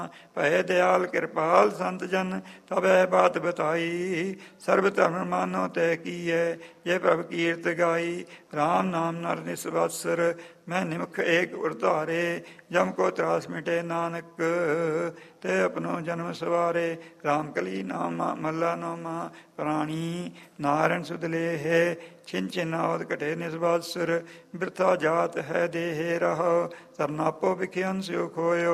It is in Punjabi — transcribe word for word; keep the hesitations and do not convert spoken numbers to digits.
ਭੈ ਦਿਆਲ ਕਿਰਪਾਲ ਸੰਤ ਜਨ ਤਬੈ ਬਾਤ ਬਤਾਈ। ਸਰਬ ਧਰਮ ਮਾਨੋ ਤੈ ਕੀਐ ਜੇ ਪ੍ਰਭ ਕੀਰਤ ਗਾਈ। ਰਾਮ ਨਾਮ ਨਰ ਨਿਸਵਤਸਰ ਮੈਂ ਨਿਮਖ ਏਕ ਉਰਧਾਰੇ। ਜਮ ਕੋ ਤਰਾਸ ਮਿਟੇ ਨਾਨਕ ਤੇ ਆਪਣੋ ਜਨਮ ਸਵਾਰੇ। ਰਾਮ ਕਲੀ ਨਾਮਾ ਮੱਲਾ ਨਾਮਾ ਪ੍ਰਾਣੀ ਨਾਰਾਇਣ ਸੁਧ ਲੇਹ। ਛਿਨ ਛਿਨ ਆਵਤ ਘਟੇ ਨਿਸਵਤਸਰ ਬਿਰਥਾ ਜਾਤ ਹੈ ਦੇਹ ਰਹ। ਸਰਨਾਪੋ ਵਿਖਿ ਅੰਸਿਓ ਖੋਇਓ